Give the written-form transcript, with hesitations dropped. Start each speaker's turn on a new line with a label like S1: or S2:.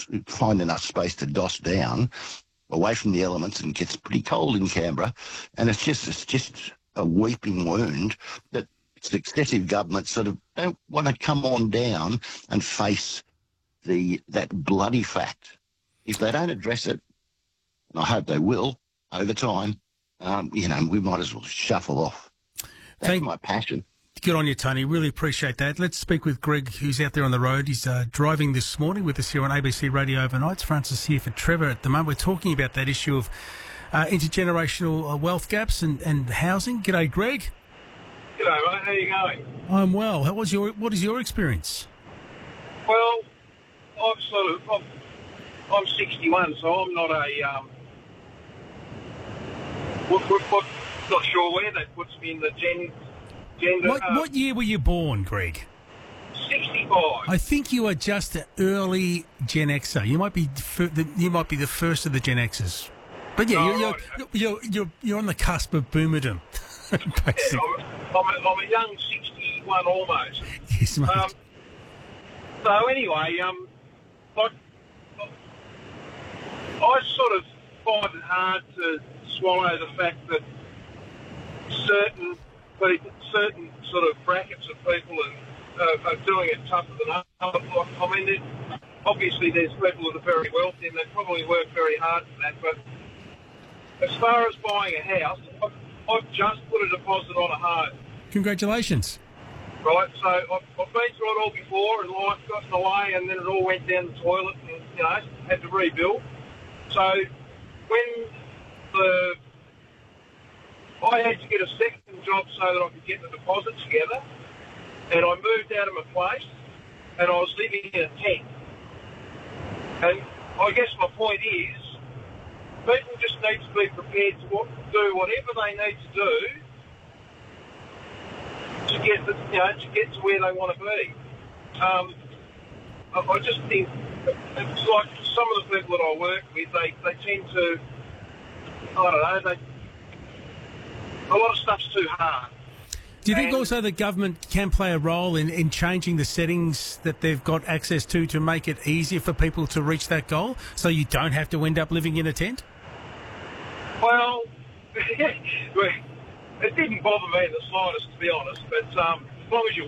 S1: find enough space to doss down away from the elements, and it gets pretty cold in Canberra. And it's just a weeping wound that successive governments sort of don't want to come on down and face that bloody fact. If they don't address it, and I hope they will over time, we might as well shuffle off. That's my passion.
S2: Good on you, Tony. Really appreciate that. Let's speak with Greg, who's out there on the road. He's driving this morning with us here on ABC Radio Overnights. Francis here for Trevor at the moment. We're talking about that issue of intergenerational wealth gaps and housing. G'day, Greg.
S3: G'day, mate. How you going?
S2: I'm well. What is your experience?
S3: Well, I'm 61, so I'm not not sure where that puts me in the gender.
S2: What year were you born, Greg?
S3: 65.
S2: I think you are just an early Gen Xer. You might be the first of the Gen Xers. But yeah, you're on the cusp of boomerdom. Basically.
S3: Yeah, I'm a young 61 almost.
S2: Yes, mate.
S3: So anyway, I sort of find it hard to swallow the fact that certain sort of brackets of people are doing it tougher than others. I mean, obviously there's people that are very wealthy and they probably work very hard for that, but as far as buying a house, I've just put a deposit on a home.
S2: Congratulations.
S3: Right, so I've been through it all before, and life got in the way, and then it all went down the toilet, and had to rebuild. So when I had to get a second job so that I could get the deposit together, and I moved out of my place, and I was living in a tent. And I guess my point is, people just need to be prepared to do whatever they need to do to get to where they want to be. I just think it's like some of the people that I work with, they tend to, I don't know, a lot of stuff's too hard.
S2: Do you think also the government can play a role in changing the settings that they've got access to make it easier for people to reach that goal, so you don't have to end up living in a tent?
S3: Well, it didn't bother me in the slightest, to be honest, but as long as you